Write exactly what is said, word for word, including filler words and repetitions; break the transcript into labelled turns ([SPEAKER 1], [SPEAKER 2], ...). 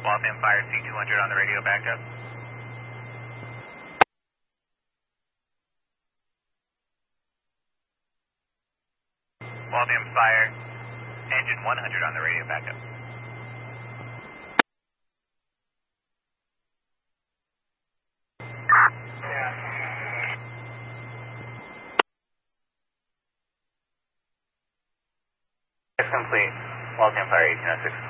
[SPEAKER 1] Waltham Fire C two hundred on the radio backup. Waltham Fire, engine one hundred on the radio backup. It's complete. Waltham Fire eighteen oh six.